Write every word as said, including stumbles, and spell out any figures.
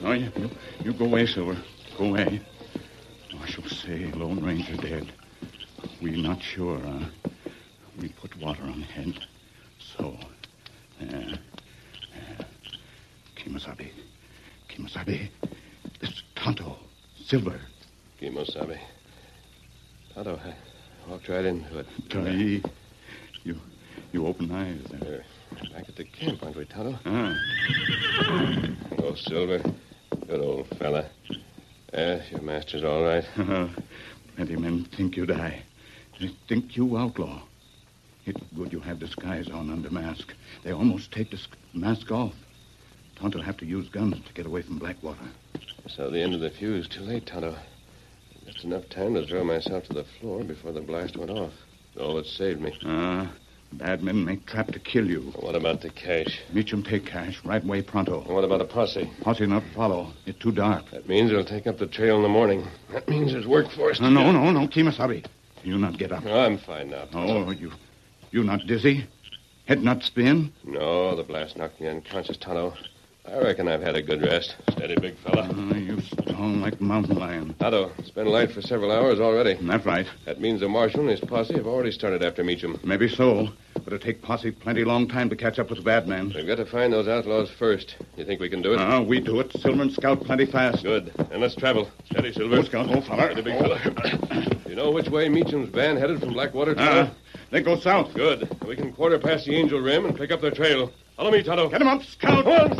Oh, you, you, you go away, Silver. Go away. Marshal say Lone Ranger dead. We not sure, huh? We put water on head. So. Yeah. Yeah. Kimosabe. Kimosabe. This Tonto. Silver. Kimosabe. Tonto, I walked right into it. Tai. You, you open eyes there. We're back at the camp, aren't we, Tonto? Ah. Oh, Silver. Good old fella. Yes, your master's all right. Uh, plenty men think you die. They think you outlaw. It's good you have disguise on under mask. They almost take the mask off. Tonto have to use guns to get away from Blackwater. I saw the end of the fuse too late, Tonto. Just enough time to throw myself to the floor before the blast went off. All that saved me. Ah, bad men make trap to kill you. What about the cash? Meacham take cash right away pronto. And what about the posse? Posse not follow. It's too dark. That means they'll take up the trail in the morning. That means there's work for us. No, no, no, no, Kimosabe. You not get up. Oh, I'm fine now, Tonto. Oh, you, you not dizzy? Head not spin? No, the blast knocked me unconscious, Tonto. I reckon I've had a good rest. Steady, big fella. Uh, you strong like mountain lion. Tonto, it's been light for several hours already. That's right. That means the marshal and his posse have already started after Meacham. Maybe so. But it'll take posse plenty long time to catch up with the bad men. We've got to find those outlaws first. You think we can do it? Ah, we do it. Silver and Scout plenty fast. Good. And let's travel. Steady, Silver. Oh, Scout, oh, fella. Steady, big fella. You know which way Meacham's band headed from Blackwater, Tonto? Ah, they go south. Good. We can quarter past the Angel Rim and pick up their trail. Follow me, Tonto. Get him up, Scout. One.